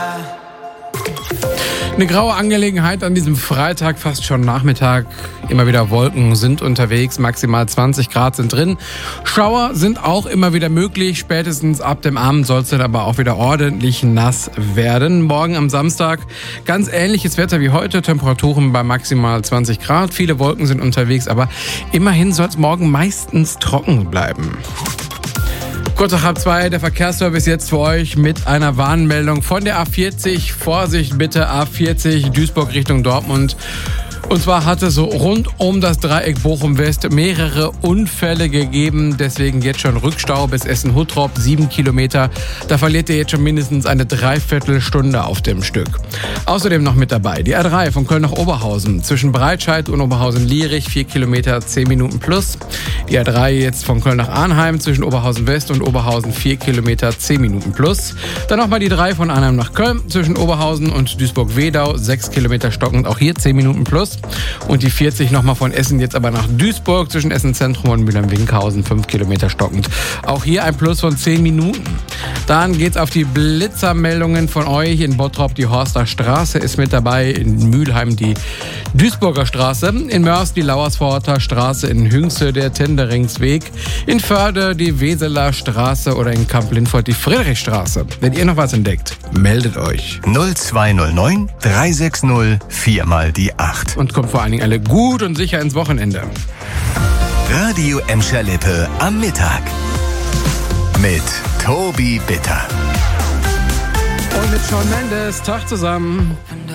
Eine graue Angelegenheit an diesem Freitag, fast schon Nachmittag. Immer wieder Wolken sind unterwegs, maximal 20 Grad sind drin. Schauer sind auch immer wieder möglich. Spätestens ab dem Abend soll es dann aber auch wieder ordentlich nass werden. Morgen am Samstag ganz ähnliches Wetter wie heute. Temperaturen bei maximal 20 Grad. Viele Wolken sind unterwegs, aber immerhin soll es morgen meistens trocken bleiben. Kurz nach 1:30, der Verkehrsservice jetzt für euch mit einer Warnmeldung von der A40. Vorsicht bitte, A40 Duisburg Richtung Dortmund. Und zwar hat es so rund um das Dreieck Bochum-West mehrere Unfälle gegeben. Deswegen jetzt schon Rückstau bis Essen-Huttrop, 7 Kilometer. Da verliert ihr jetzt schon mindestens eine Dreiviertelstunde auf dem Stück. Außerdem noch mit dabei die A3 von Köln nach Oberhausen. Zwischen Breitscheid und Oberhausen-Lierich, 4 Kilometer, 10 Minuten plus. Die A3 jetzt von Köln nach Arnheim zwischen Oberhausen-West und Oberhausen, 4 Kilometer, 10 Minuten plus. Dann nochmal die 3 von Arnheim nach Köln zwischen Oberhausen und Duisburg-Wedau, 6 Kilometer stockend, auch hier 10 Minuten plus. Und die 40 nochmal von Essen jetzt aber nach Duisburg zwischen Essen Zentrum und Mülheim-Winkhausen, 5 Kilometer stockend. Auch hier ein Plus von 10 Minuten. Dann geht's auf die Blitzermeldungen von euch. In Bottrop die Horster Straße ist mit dabei, in Mülheim die Duisburger Straße, in Mörs die Lauersforter Straße, in Hünxe der Tenderingsweg, in Förde die Weseler Straße oder in Kamp-Lindfort die Friedrichstraße. Wenn ihr noch was entdeckt, meldet euch. 0209 360 4 mal die 8. Und kommt vor allen Dingen alle gut und sicher ins Wochenende. Radio Emscher Lippe am Mittag. Mit Tobi Bitter. Und mit Shawn Mendes. Tag zusammen.